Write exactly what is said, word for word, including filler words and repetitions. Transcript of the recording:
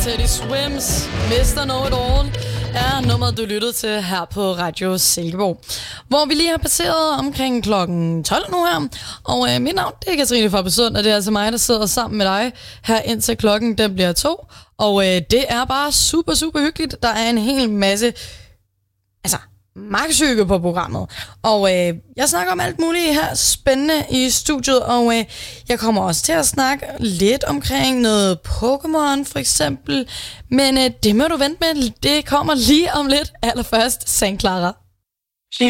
Teddy Swims mister Know It All er nummeret, du lyttede til her på Radio Silkeborg, hvor vi lige har passeret omkring klokken tolv nu her. Og øh, mit navn, det er Katrine Fabersund, og det er altså mig, der sidder sammen med dig her indtil klokken den bliver to. Og øh, det er bare super, super hyggeligt. Der er en hel masse, altså magtsyge på programmet. Og øh, jeg snakker om alt muligt her spændende i studiet, og øh, jeg kommer også til at snakke lidt omkring noget Pokémon for eksempel. Men øh, det må du vente med, det kommer lige om lidt. Allerførst, Saint Clara.